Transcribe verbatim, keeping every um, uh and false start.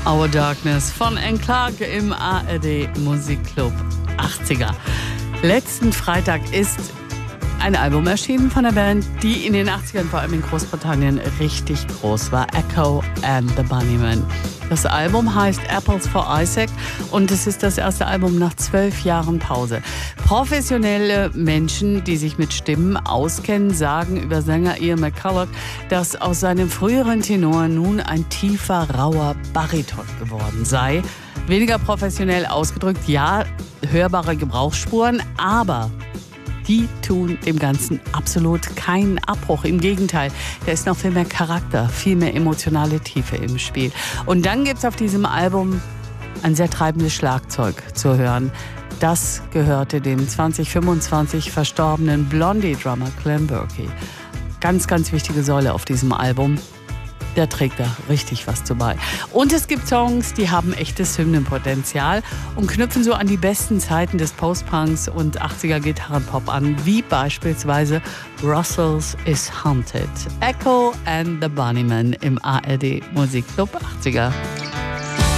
Our Darkness von Anne Clark im A R D Musikclub achtziger. Letzten Freitag ist ein Album erschienen von der Band, die in den achtzigern, vor allem in Großbritannien, richtig groß war. Echo and the Bunnymen. Das Album heißt Apples for Isaac und es ist das erste Album nach zwölf Jahren Pause. Professionelle Menschen, die sich mit Stimmen auskennen, sagen über Sänger Ian McCulloch, dass aus seinem früheren Tenor nun ein tiefer, rauer Bariton geworden sei. Weniger professionell ausgedrückt, ja, hörbare Gebrauchsspuren, aber die tun dem Ganzen absolut keinen Abbruch. Im Gegenteil, da ist noch viel mehr Charakter, viel mehr emotionale Tiefe im Spiel. Und dann gibt es auf diesem Album ein sehr treibendes Schlagzeug zu hören. Das gehörte dem zwanzig fünfundzwanzig verstorbenen Blondie-Drummer Clem Burke. Ganz, ganz wichtige Säule auf diesem Album. Der trägt da richtig was zu bei. Und es gibt Songs, die haben echtes Hymnenpotenzial und knüpfen so an die besten Zeiten des Post-Punks und achtziger Gitarrenpop an, wie beispielsweise Brussels is Haunted. Echo and the Bunnymen im A R D Musikclub achtziger.